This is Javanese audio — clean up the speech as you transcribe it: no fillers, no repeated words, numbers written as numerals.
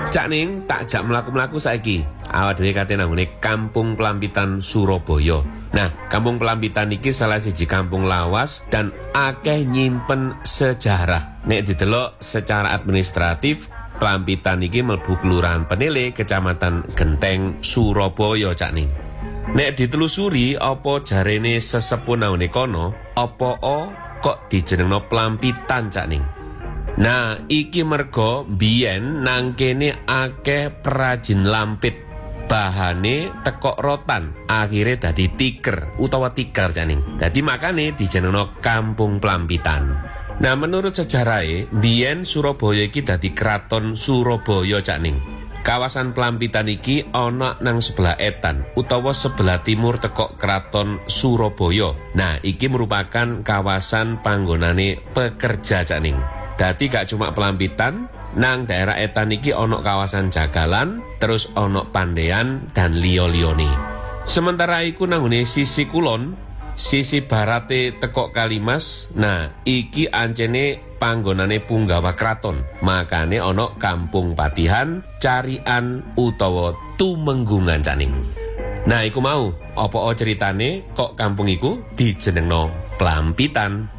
Cak Ning tak jak mlaku-mlaku saiki. Awak dhewe kate nanggone Kampung Pelampitan Surabaya. Nah, Kampung Pelampitan iki salah siji kampung lawas dan akeh nyimpen sejarah. Nek didelok secara administratif, Pelampitan iki mlebu Kelurahan Penele, Kecamatan Genteng, Surabaya, Cak Ning. Nek ditelusuri apa jarene sesepuh nanggone kono, apa kok dijenengno Pelampitan, Cak Ning. Nah, iki mergo biyen nang kene akeh perajin lampit. Bahane tekok rotan, akhirnya dadi tiker utawa tikar, Cak Ning. Dadi makane dijenengno Kampung Pelampitan. Nah, menurut sejarahé, biyen Surabaya iki dadi kraton Surabaya, Cak Ning. Kawasan Pelampitan iki ana nang sebelah etan utawa sebelah timur tekok kraton Surabaya. Nah, iki merupakan kawasan panggonane pekerja, Cak Ning. Dadi gak cuma Pelampitan, nang daerah etan iki ono kawasan Jagalan, terus ono Pandean dan liyo-liyone. Sementara iku nanggone sisi kulon, sisi barate tekok Kalimas, nah iki ancene panggonane punggawa kraton. Makane ono Kampung Patihan, Carian utawa Tumenggungan, Cak Ning. Nah iku mau, apa ceritane kok kampung iku dijenengno Pelampitan.